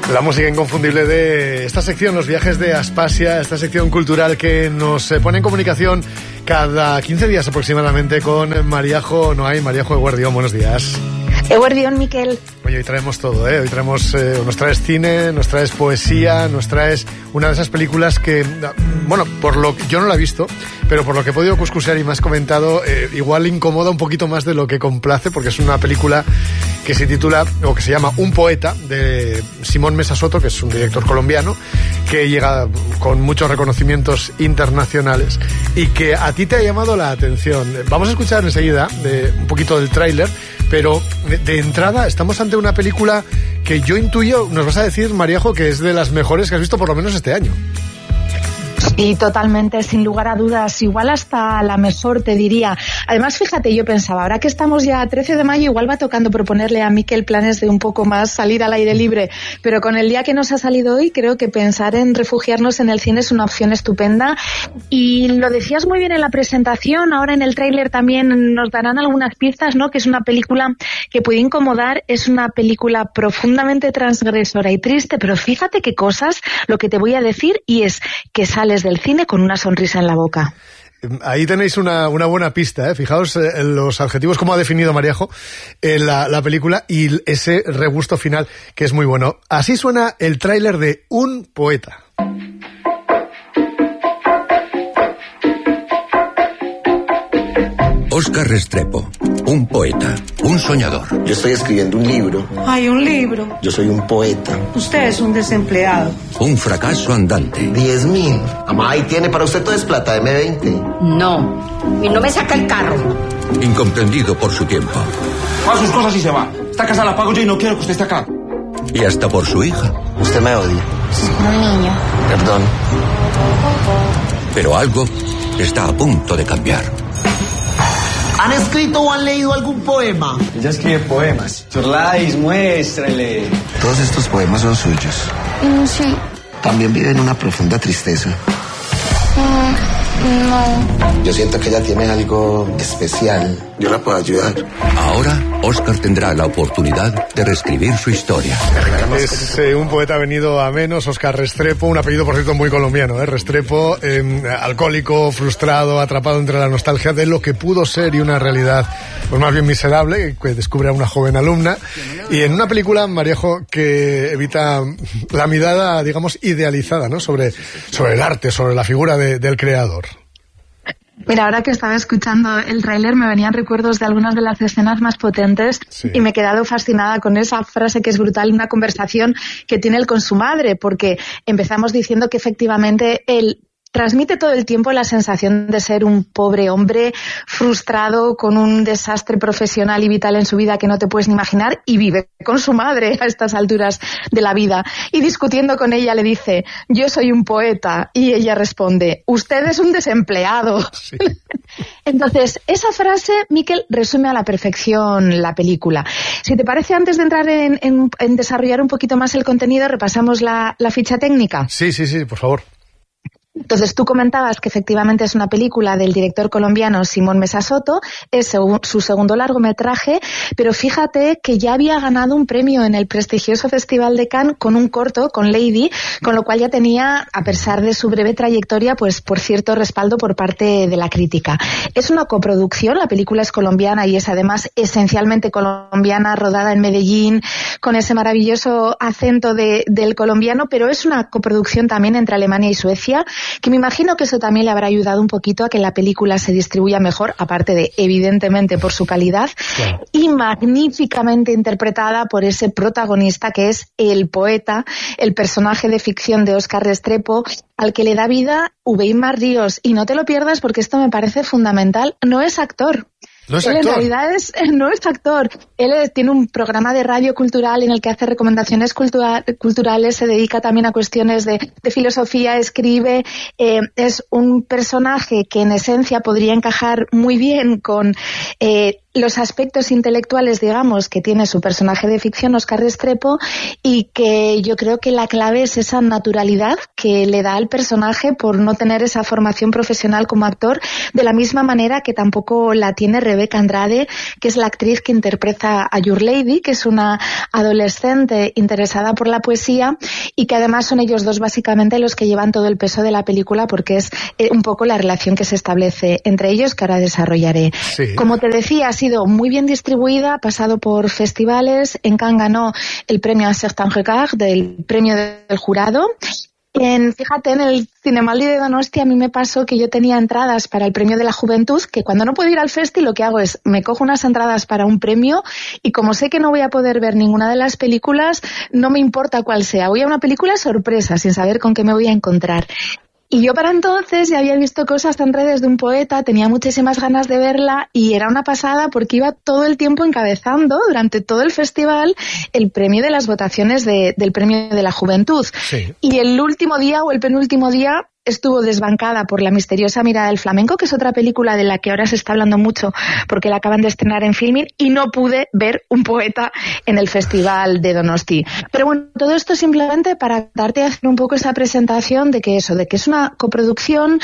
La música inconfundible de esta sección, los viajes de Aspasia, esta sección cultural que nos pone en comunicación cada 15 días aproximadamente con Mariajo Noay. Mariajo Eguerdión, buenos días. Eguerdión, Miquel. Oye, hoy traemos todo, ¿eh? Hoy traemos, nos traes cine, nos traes poesía, nos traes una de esas películas que, bueno, por lo que yo no la he visto, pero por lo que he podido cuscusear y me has comentado, igual incomoda un poquito más de lo que complace, porque es una película que se titula, o que se llama Un poeta, de Simón Mesa Soto, que es un director colombiano, que llega con muchos reconocimientos internacionales y que a ti te ha llamado la atención. Vamos a escuchar enseguida un poquito del tráiler, pero de entrada estamos ante una película que yo intuyo, nos vas a decir, Mariajo, que es de las mejores que has visto por lo menos este año. Sí, totalmente, sin lugar a dudas, igual hasta la mejor, te diría. Además, fíjate, yo pensaba, ahora que estamos ya a 13 de mayo, igual va tocando proponerle a Miquel planes de un poco más salir al aire libre, pero con el día que nos ha salido hoy, creo que pensar en refugiarnos en el cine es una opción estupenda. Y lo decías muy bien en la presentación, ahora en el tráiler también nos darán algunas pistas, ¿no? Que es una película que puede incomodar, es una película profundamente transgresora y triste, pero fíjate qué cosas, lo que te voy a decir, y es que sales del cine con una sonrisa en la boca. Ahí tenéis una buena pista, ¿eh? Fijaos en los adjetivos, como ha definido Mariajo la película, y ese regusto final que es muy bueno. Así suena el tráiler de Un poeta. Óscar Restrepo, un poeta, un soñador. Yo estoy escribiendo un libro. Ay, un libro. Yo soy un poeta. Usted es un desempleado. Un fracaso andante. 10,000. Mamá, ahí tiene, para usted todo es plata, deme 20. No, y no me saca el carro. Incomprendido por su tiempo. Coja sus cosas y se va. Esta casa la pago yo y no quiero que usted esté acá. Y hasta por su hija. Usted me odia. Es como un niño. Perdón. Pero algo está a punto de cambiar. ¿Han escrito o han leído algún poema? Ella escribe poemas. Chorlais, muéstrele. Todos estos poemas son suyos. Sí. También vive en una profunda tristeza. No. Yo siento que ella tiene algo especial. Yo la puedo ayudar. Ahora, Óscar tendrá la oportunidad de reescribir su historia. Es un poeta venido a menos, Óscar Restrepo, un apellido, por cierto, muy colombiano, ¿eh? Restrepo, alcohólico, frustrado, atrapado entre la nostalgia de lo que pudo ser y una realidad, pues más bien miserable, que descubre a una joven alumna. Y en una película, Mariajo, que evita la mirada, digamos, idealizada, ¿no? Sobre el arte, sobre la figura del creador. Mira, ahora que estaba escuchando el tráiler me venían recuerdos de algunas de las escenas más potentes, sí. Y me he quedado fascinada con esa frase que es brutal, una conversación que tiene él con su madre, porque empezamos diciendo que efectivamente él transmite todo el tiempo la sensación de ser un pobre hombre frustrado con un desastre profesional y vital en su vida que no te puedes ni imaginar, y vive con su madre a estas alturas de la vida. Y discutiendo con ella le dice, yo soy un poeta, y ella responde, usted es un desempleado. Sí. Entonces, esa frase, Miquel, resume a la perfección la película. Si te parece, antes de entrar en desarrollar un poquito más el contenido, repasamos la ficha técnica. Sí, por favor. Entonces, tú comentabas que efectivamente es una película del director colombiano Simón Mesa Soto, es su segundo largometraje, pero fíjate que ya había ganado un premio en el prestigioso Festival de Cannes con un corto, con Lady, con lo cual ya tenía, a pesar de su breve trayectoria, pues por cierto respaldo por parte de la crítica. Es una coproducción, la película es colombiana y es además esencialmente colombiana, rodada en Medellín, con ese maravilloso acento del colombiano, pero es una coproducción también entre Alemania y Suecia, que me imagino que eso también le habrá ayudado un poquito a que la película se distribuya mejor, aparte de, evidentemente, por su calidad, claro. Y magníficamente interpretada por ese protagonista que es el poeta, el personaje de ficción de Óscar Restrepo, al que le da vida Uweimar Ríos. Y no te lo pierdas porque esto me parece fundamental, no es actor. No es él actor. En realidad no es actor. Él tiene un programa de radio cultural en el que hace recomendaciones culturales, se dedica también a cuestiones de filosofía, escribe. Es un personaje que en esencia podría encajar muy bien con los aspectos intelectuales, digamos, que tiene su personaje de ficción, Óscar Restrepo, y que yo creo que la clave es esa naturalidad que le da al personaje por no tener esa formación profesional como actor, de la misma manera que tampoco la tiene Rebeca Andrade, que es la actriz que interpreta a Your Lady, que es una adolescente interesada por la poesía, y que además son ellos dos básicamente los que llevan todo el peso de la película, porque es un poco la relación que se establece entre ellos, que ahora desarrollaré. Sí. Como te decía, ha sido muy bien distribuida, ha pasado por festivales. En Cannes ganó el premio Un Certain Regard, del premio del jurado. Fíjate, en el Cinemaldi de Donosti a mí me pasó que yo tenía entradas para el premio de la juventud, que cuando no puedo ir al festi lo que hago es me cojo unas entradas para un premio, y como sé que no voy a poder ver ninguna de las películas, no me importa cuál sea, voy a una película sorpresa sin saber con qué me voy a encontrar. Y yo para entonces ya había visto cosas en redes de un poeta, tenía muchísimas ganas de verla, y era una pasada porque iba todo el tiempo encabezando durante todo el festival el premio de las votaciones del premio de la juventud. Sí. Y el último día o el penúltimo día estuvo desbancada por La misteriosa mirada del flamenco, que es otra película de la que ahora se está hablando mucho porque la acaban de estrenar en Filmin, y no pude ver un poeta en el Festival de Donosti. Pero bueno, todo esto simplemente para darte a hacer un poco esa presentación de que es una coproducción,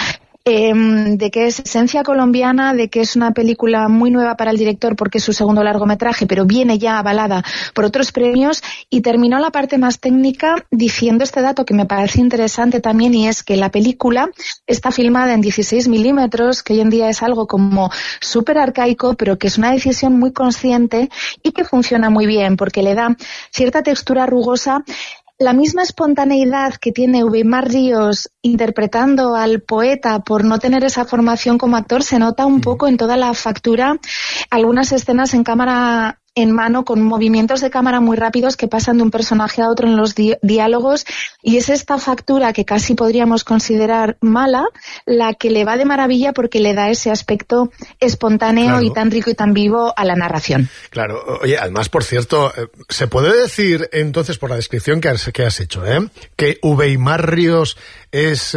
de que es esencia colombiana, de que es una película muy nueva para el director porque es su segundo largometraje, pero viene ya avalada por otros premios. Y terminó la parte más técnica diciendo este dato que me parece interesante también, y es que la película está filmada en 16 milímetros, que hoy en día es algo como súper arcaico, pero que es una decisión muy consciente y que funciona muy bien porque le da cierta textura rugosa. La misma espontaneidad que tiene Weimar Ríos interpretando al poeta por no tener esa formación como actor se nota un poco en toda la factura. Algunas escenas en cámara en mano con movimientos de cámara muy rápidos que pasan de un personaje a otro en los diálogos, y es esta factura que casi podríamos considerar mala la que le va de maravilla porque le da ese aspecto espontáneo, claro, y tan rico y tan vivo a la narración. Claro. Oye, además, por cierto, se puede decir entonces, por la descripción que has hecho, que Weimar Ríos es,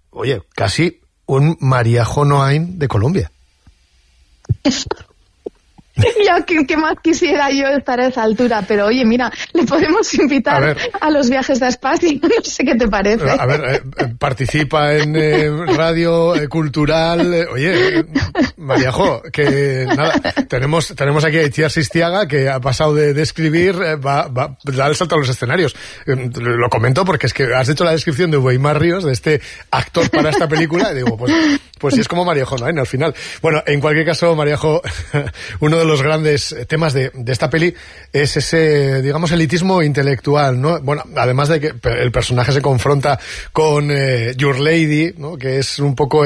casi un María Jonoain de Colombia. Ya, ¿qué más quisiera yo estar a esa altura? Pero oye, mira, le podemos invitar a los viajes de espacio, no sé qué te parece. A ver, participa en radio cultural. Oye, Mariajo, que nada, tenemos aquí a Itziar Sistiaga, que ha pasado de escribir, va a dar el salto a los escenarios. Lo comento porque es que has hecho la descripción de Weimar Ríos, de este actor para esta película, y digo, pues sí, es como Mariajo, ¿no? Al final. Bueno, en cualquier caso, Mariajo, uno de los grandes temas de esta peli es ese, digamos, elitismo intelectual, ¿no? Bueno, además de que el personaje se confronta con Your Lady, ¿no? Que es un poco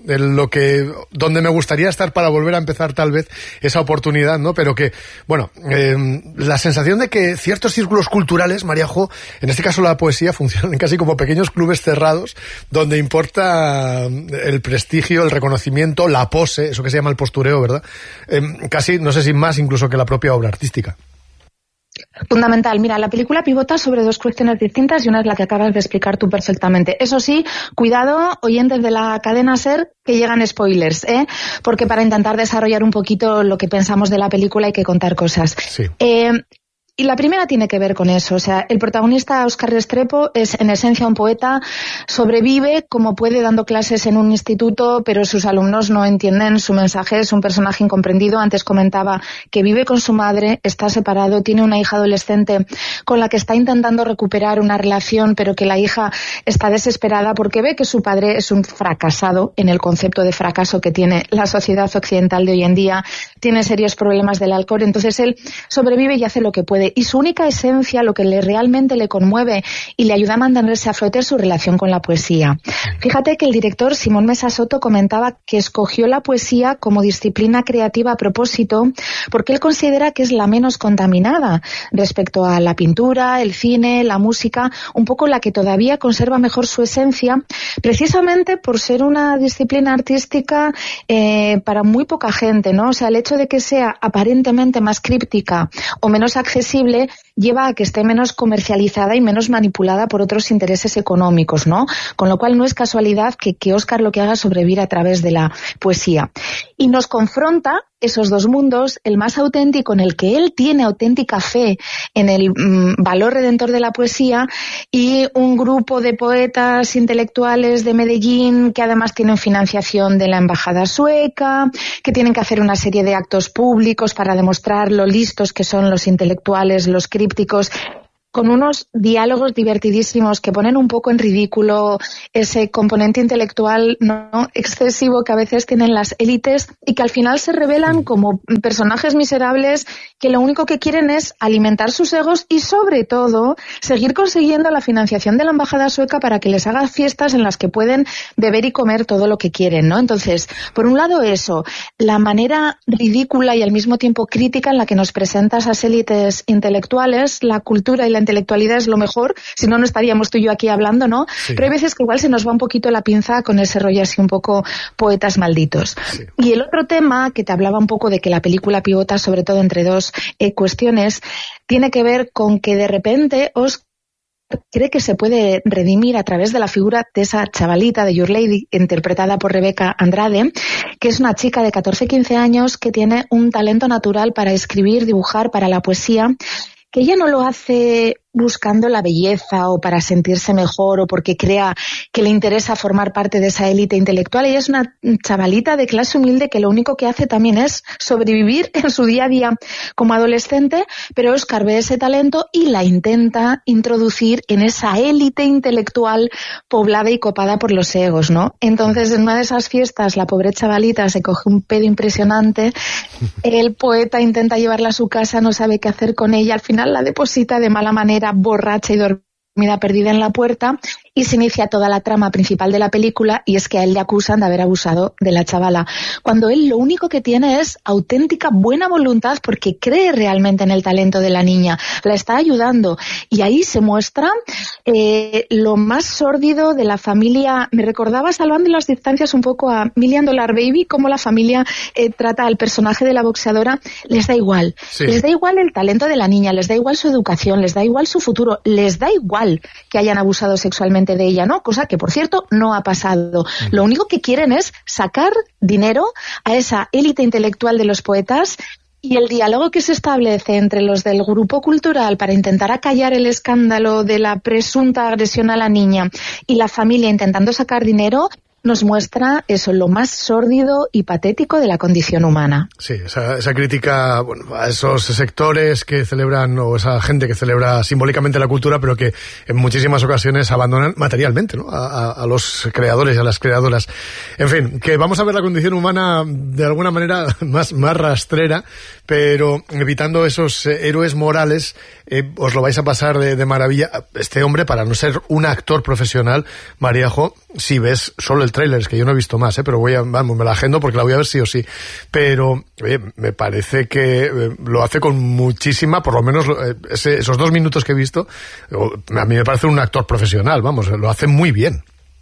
donde me gustaría estar para volver a empezar tal vez esa oportunidad, ¿no? Pero que, bueno, la sensación de que ciertos círculos culturales, Mariajo, en este caso la poesía, funcionan casi como pequeños clubes cerrados donde importa el prestigio, el reconocimiento, la pose, eso que se llama el postureo, ¿verdad? Casi, no sé si más incluso que la propia obra artística. Fundamental. Mira, la película pivota sobre dos cuestiones distintas y una es la que acabas de explicar tú perfectamente. Eso sí, cuidado, oyentes de la cadena SER, que llegan spoilers, porque para intentar desarrollar un poquito lo que pensamos de la película hay que contar cosas. Sí. Y la primera tiene que ver con eso, o sea, el protagonista, Óscar Restrepo, es en esencia un poeta, sobrevive como puede dando clases en un instituto, pero sus alumnos no entienden su mensaje, es un personaje incomprendido. Antes comentaba que vive con su madre, está separado, tiene una hija adolescente con la que está intentando recuperar una relación, pero que la hija está desesperada porque ve que su padre es un fracasado en el concepto de fracaso que tiene la sociedad occidental de hoy en día, tiene serios problemas del alcohol, entonces él sobrevive y hace lo que puede. Y su única esencia, lo que realmente le conmueve y le ayuda a mantenerse a flote, es su relación con la poesía. Fíjate que el director Simón Mesa Soto comentaba que escogió la poesía como disciplina creativa a propósito porque él considera que es la menos contaminada respecto a la pintura, el cine, la música, un poco la que todavía conserva mejor su esencia, precisamente por ser una disciplina artística para muy poca gente, ¿no? O sea, el hecho de que sea aparentemente más críptica o menos accesible lleva a que esté menos comercializada y menos manipulada por otros intereses económicos, ¿no? Con lo cual no es casualidad que Óscar lo que haga es sobrevivir a través de la poesía. Y nos confronta esos dos mundos, el más auténtico, en el que él tiene auténtica fe en el valor redentor de la poesía, y un grupo de poetas intelectuales de Medellín que además tienen financiación de la embajada sueca, que tienen que hacer una serie de actos públicos para demostrar lo listos que son los intelectuales, los crípticos, con unos diálogos divertidísimos que ponen un poco en ridículo ese componente intelectual no excesivo que a veces tienen las élites y que al final se revelan como personajes miserables que lo único que quieren es alimentar sus egos y, sobre todo, seguir consiguiendo la financiación de la embajada sueca para que les haga fiestas en las que pueden beber y comer todo lo que quieren, ¿no? Entonces, por un lado eso, la manera ridícula y al mismo tiempo crítica en la que nos presenta esas élites intelectuales, la cultura y la intelectualidad es lo mejor, si no, no estaríamos tú y yo aquí hablando, ¿no? Sí. Pero hay veces que igual se nos va un poquito la pinza con ese rollo así un poco poetas malditos. Sí. Y el otro tema, que te hablaba un poco de que la película pivota sobre todo entre dos cuestiones, tiene que ver con que de repente Oscar cree que se puede redimir a través de la figura de esa chavalita de Your Lady, interpretada por Rebeca Andrade, que es una chica de 14-15 años que tiene un talento natural para escribir, dibujar, para la poesía, que ella no lo hace buscando la belleza o para sentirse mejor o porque crea que le interesa formar parte de esa élite intelectual. Ella es una chavalita de clase humilde que lo único que hace también es sobrevivir en su día a día como adolescente, pero Oscar ve ese talento y la intenta introducir en esa élite intelectual poblada y copada por los egos, ¿no? Entonces, en una de esas fiestas, la pobre chavalita se coge un pedo impresionante, el poeta intenta llevarla a su casa, no sabe qué hacer con ella, al final la deposita de mala manera, borracha y dormida perdida en la puerta, y se inicia toda la trama principal de la película, y es que a él le acusan de haber abusado de la chavala, cuando él lo único que tiene es auténtica buena voluntad porque cree realmente en el talento de la niña, la está ayudando, y ahí se muestra lo más sórdido de la familia. Me recordaba, salvando las distancias, un poco a Million Dollar Baby, cómo la familia trata al personaje de la boxeadora, les da igual, sí. Les da igual el talento de la niña, les da igual su educación, les da igual su futuro, les da igual que hayan abusado sexualmente de ella, ¿no? Cosa que, por cierto, no ha pasado. Lo único que quieren es sacar dinero a esa élite intelectual de los poetas, y el diálogo que se establece entre los del grupo cultural para intentar acallar el escándalo de la presunta agresión a la niña y la familia intentando sacar dinero nos muestra eso, lo más sórdido y patético de la condición humana. Sí, esa crítica, bueno, a esos sectores que celebran, o esa gente que celebra simbólicamente la cultura, pero que en muchísimas ocasiones abandonan materialmente, ¿no?, a los creadores y a las creadoras. En fin, que vamos a ver la condición humana de alguna manera más rastrera, pero evitando esos héroes morales. Os lo vais a pasar de maravilla. Este hombre, para no ser un actor profesional, Maríajo, si ves solo el tráiler, es que yo no he visto más, pero me la agendo porque la voy a ver sí o sí. Pero me parece que lo hace con muchísima, por lo menos esos 2 minutos que he visto, a mí me parece un actor profesional, vamos, lo hace muy bien.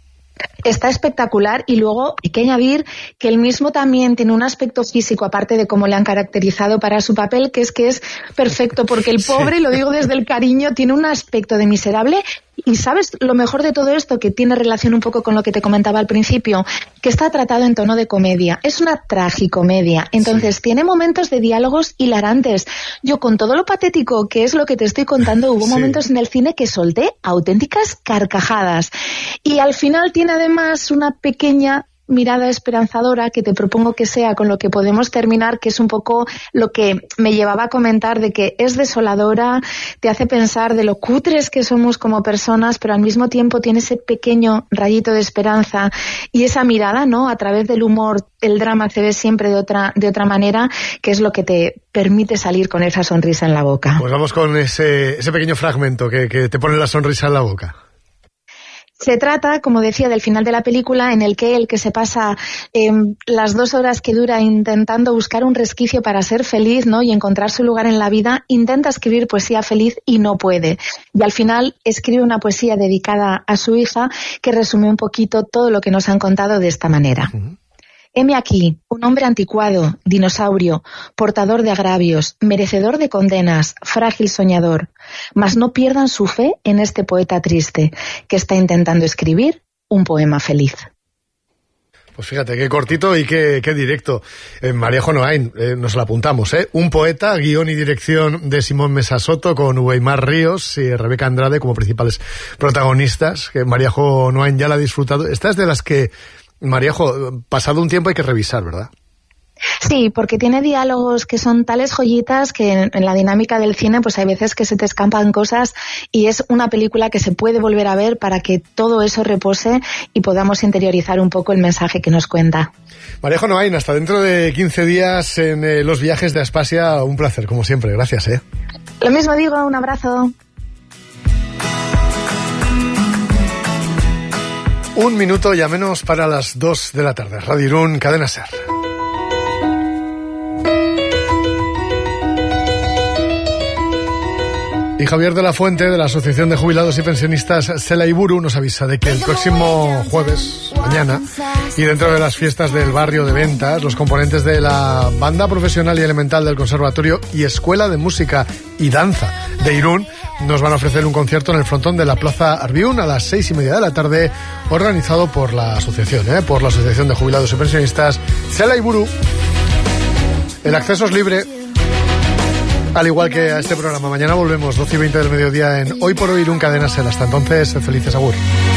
Está espectacular, y luego hay que añadir que él mismo también tiene un aspecto físico, aparte de cómo le han caracterizado para su papel, que es perfecto, porque el pobre, sí, lo digo desde el cariño, tiene un aspecto de miserable. Y ¿sabes lo mejor de todo esto? Que tiene relación un poco con lo que te comentaba al principio, que está tratado en tono de comedia. Es una tragicomedia. Entonces, sí, tiene momentos de diálogos hilarantes. Yo, con todo lo patético que es lo que te estoy contando, hubo momentos en el cine que solté auténticas carcajadas. Y al final tiene además una pequeña mirada esperanzadora que te propongo que sea con lo que podemos terminar, que es un poco lo que me llevaba a comentar, de que es desoladora, te hace pensar de lo cutres que somos como personas, pero al mismo tiempo tiene ese pequeño rayito de esperanza y esa mirada, ¿no? A través del humor, el drama se ve siempre de otra manera, que es lo que te permite salir con esa sonrisa en la boca. Pues vamos con ese pequeño fragmento que te pone la sonrisa en la boca. Se trata, como decía, del final de la película, en el que se pasa las 2 horas que dura intentando buscar un resquicio para ser feliz, ¿no?, y encontrar su lugar en la vida. Intenta escribir poesía feliz y no puede. Y al final escribe una poesía dedicada a su hija que resume un poquito todo lo que nos han contado de esta manera. Uh-huh. Heme aquí, un hombre anticuado, dinosaurio, portador de agravios, merecedor de condenas, frágil soñador. Mas no pierdan su fe en este poeta triste, que está intentando escribir un poema feliz. Pues fíjate, qué cortito y qué directo. Maríajo Noain, nos la apuntamos, ¿eh? Un poeta, guión y dirección de Simón Mesa Soto, con Weimar Ríos y Rebeca Andrade como principales protagonistas, que Maríajo Noain ya la ha disfrutado. Esta es de las que, Maríajo, pasado un tiempo hay que revisar, ¿verdad? Sí, porque tiene diálogos que son tales joyitas que en la dinámica del cine pues hay veces que se te escapan cosas, y es una película que se puede volver a ver para que todo eso repose y podamos interiorizar un poco el mensaje que nos cuenta. Maríajo Noain, hasta dentro de 15 días en los viajes de Aspasia. Un placer, como siempre. Gracias, ¿eh? Lo mismo digo, un abrazo. Un minuto ya menos para las 2 de la tarde. Radio Irún, Cadena SER. Y Javier de la Fuente, de la Asociación de Jubilados y Pensionistas Zela Iburu, nos avisa de que el próximo jueves, mañana, y dentro de las fiestas del barrio de Ventas, los componentes de la banda profesional y elemental del Conservatorio y Escuela de Música y Danza de Irún nos van a ofrecer un concierto en el frontón de la Plaza Arbiún a las 6:30 de la tarde, organizado por la asociación, por la Asociación de Jubilados y Pensionistas Zela Iburu. El acceso es libre, al igual que a este programa. Mañana volvemos 12:20 del mediodía en Hoy por Hoy Irún, Cadena SER. Hasta entonces, felices agur.